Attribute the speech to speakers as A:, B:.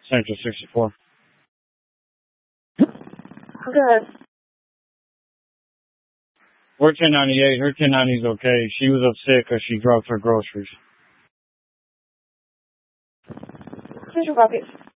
A: Central 64.
B: Good.
A: We're 1098. Her 1090's okay. She was upset because she dropped her groceries.
B: Here's your bucket.